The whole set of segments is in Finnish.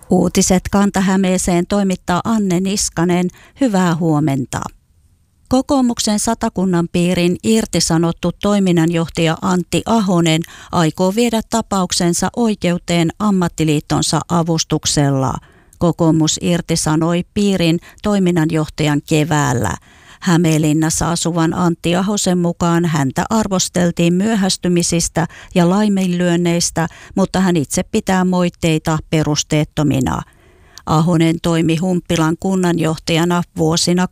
Uutiset Kanta-Hämeeseen toimittaa Anne Niskanen. Hyvää huomenta. Kokoomuksen Satakunnan piirin irtisanottu toiminnanjohtaja Antti Ahonen aikoo viedä tapauksensa oikeuteen ammattiliittonsa avustuksella. Kokoomus irtisanoi piirin toiminnanjohtajan keväällä. Hämeenlinnassa asuvan Antti Ahosen mukaan häntä arvosteltiin myöhästymisistä ja laiminlyönneistä, mutta hän itse pitää moitteita perusteettomina. Ahonen toimi Humppilan kunnanjohtajana vuosina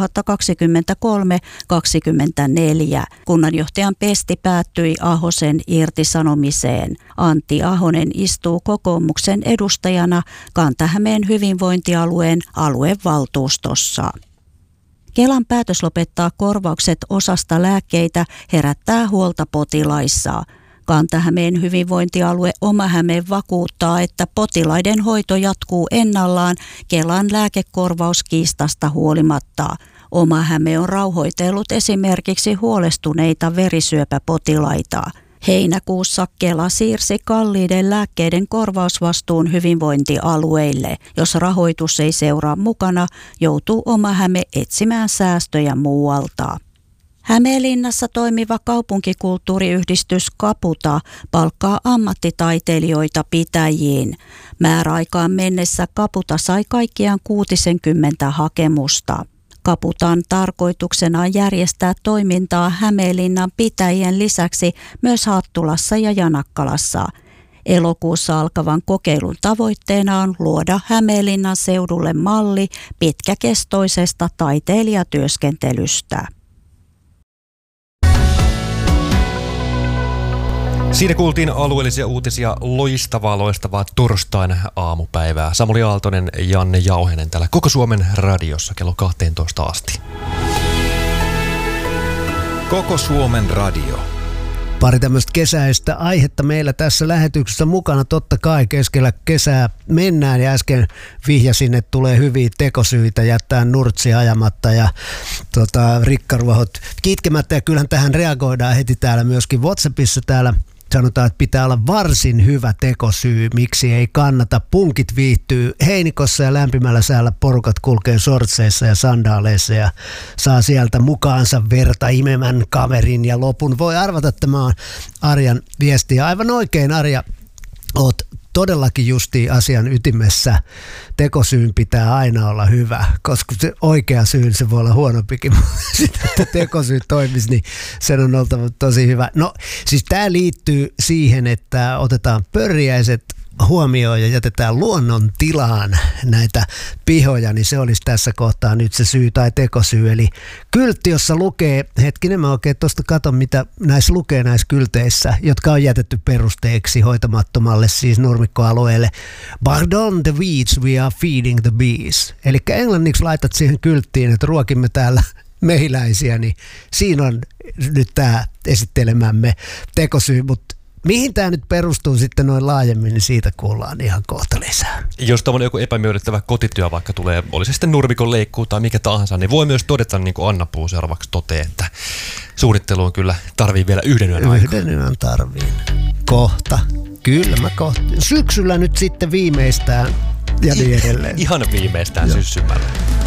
2023-2024. Kunnanjohtajan pesti päättyi Ahosen irtisanomiseen. Antti Ahonen istuu kokoomuksen edustajana Kanta-Hämeen hyvinvointialueen aluevaltuustossa. Kelan päätös lopettaa korvaukset osasta lääkkeitä herättää huolta potilaissa. Kanta-Hämeen hyvinvointialue Oma-Häme vakuuttaa, että potilaiden hoito jatkuu ennallaan Kelan lääkekorvauskiistasta huolimatta. Oma-Häme on rauhoitellut esimerkiksi huolestuneita verisyöpäpotilaita. Heinäkuussa Kela siirsi kalliiden lääkkeiden korvausvastuun hyvinvointialueille. Jos rahoitus ei seuraa mukana, joutuu Oma-Häme etsimään säästöjä muualta. Hämeenlinnassa toimiva kaupunkikulttuuriyhdistys Kaputa palkkaa ammattitaiteilijoita pitäjiin. Määräaikaan mennessä Kaputa sai kaikkiaan 60 hakemusta. Kaputan tarkoituksena on järjestää toimintaa Hämeenlinnan pitäjien lisäksi myös Hattulassa ja Janakkalassa. Elokuussa alkavan kokeilun tavoitteena on luoda Hämeenlinnan seudulle malli pitkäkestoisesta taiteilijatyöskentelystä. Siinä kuultiin alueellisia uutisia loistavaa torstain aamupäivää. Samuli Aaltonen, Janne Jauhenen täällä Koko Suomen radiossa kello 12 asti. Koko Suomen radio. Pari tämmöistä kesäistä aihetta meillä tässä lähetyksessä mukana. Totta kai keskellä kesää mennään ja äsken vihjasin, että tulee hyviä tekosyitä jättää nurtsi ajamatta ja rikkaruohot kitkemättä. Ja kyllähän tähän reagoidaan heti täällä myöskin WhatsAppissa täällä. Sanotaan, että pitää olla varsin hyvä tekosyy, miksi ei kannata. Punkit viihtyy heinikossa ja lämpimällä säällä porukat kulkee shortseissa ja sandaaleissa ja saa sieltä mukaansa verta imemän kaverin ja lopun. Voi arvata, että tämä on Arjan viesti. Ja aivan oikein, Arja, oot todellakin justiin asian ytimessä. Tekosyyn pitää aina olla hyvä, koska se oikea syy, se voi olla huonompikin, mutta että tekosyy toimisi, niin sen on oltava tosi hyvä. No siis tämä liittyy siihen, että otetaan pörjäiset huomioon ja jätetään luonnon tilaan näitä pihoja, niin se olisi tässä kohtaa nyt se syy tai tekosyy. Eli kyltti, jossa lukee, hetkinen mä oikein tuosta katon, mitä näissä lukee näissä kylteissä, jotka on jätetty perusteeksi hoitamattomalle siis nurmikkoalueelle. Pardon the weeds, we are feeding the bees. Eli englanniksi laitat siihen kylttiin, että ruokimme täällä mehiläisiä, niin siinä on nyt tämä esittelemämme tekosyy, mutta mihin tämä nyt perustuu sitten noin laajemmin, niin siitä kuullaan ihan kohta lisää. Jos tämmöinen joku epämiellyttävä kotityö vaikka tulee, oli se sitten nurmikon leikkuu tai mikä tahansa, niin voi myös todeta, niin kuin Anna Puu seuraavaksi toteaa, että suunnitteluun kyllä tarvii vielä yhden yön aikaa. Yhden yön tarviin. Kohta. Kyllä mä kohta. Syksyllä nyt sitten viimeistään ja niin edelleen. Ihan viimeistään syssymällä.